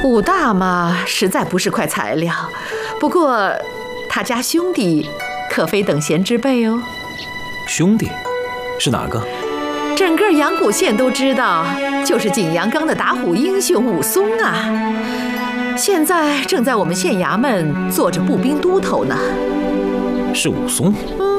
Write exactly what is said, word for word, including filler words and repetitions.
武大嘛，实在不是块材料。不过，他家兄弟可非等闲之辈哦。 兄弟，是哪个？ 整个阳谷县都知道，就是景阳冈的打虎英雄武松啊。现在正在我们县衙门做着步兵都头呢。 是武松？ 嗯。